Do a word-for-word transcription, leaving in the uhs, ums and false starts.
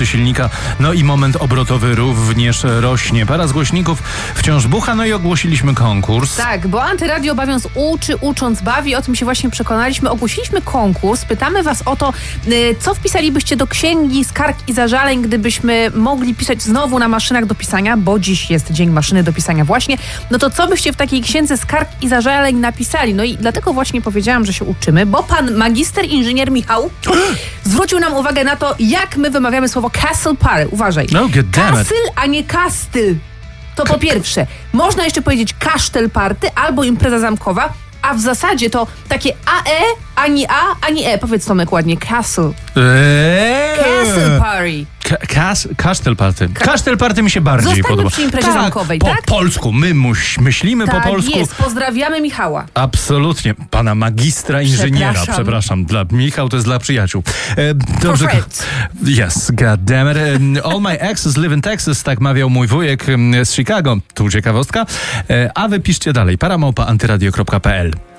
silnika, no i moment obrotowy również rośnie. Para z głośników wciąż bucha, no i ogłosiliśmy konkurs. Tak, bo Antyradio bawiąc uczy, ucząc bawi, o tym się właśnie przekonaliśmy. Ogłosiliśmy konkurs, pytamy was o to, co wpisalibyście do księgi skarg i zażaleń, gdybyśmy mogli pisać znowu na maszynach do pisania, bo dziś jest dzień maszyny do pisania właśnie, no to co byście w takiej księdze skarg i zażaleń napisali? No i dlatego właśnie powiedziałam, że się uczymy, bo pan magister inżynier Michał zwrócił nam uwagę na to, jak my wymawiamy słowo Castle Party. Uważaj. No, god damn it. Castle, a nie Kastyl. To po pierwsze. Można jeszcze powiedzieć kasztel party albo impreza zamkowa, a w zasadzie to takie A E, ani A, ani E. Powiedz, Tomek, ładnie. Castle. Eee. Castle Party. Kas, kasztel party. Kasztel party mi się bardziej Zostańmy podoba. przy imprezie tak, zamkowej, po tak? Po polsku. My muś, myślimy Tak po polsku. jest. Pozdrawiamy Michała. Absolutnie. Pana magistra inżyniera. Przepraszam. Przepraszam. Dla Michał to jest dla przyjaciół. E, dobrze. For friends. Yes, god damn it. All my exes live in Texas, tak mawiał mój wujek z Chicago. Tu ciekawostka. E, a wy piszcie dalej. paramałpa antyradio kropka p l.